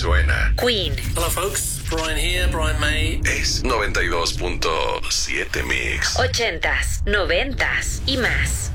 suena. Queen. Hello folks, Brian here, Brian May. Es 92.7 Mix. 80s, 90s y más.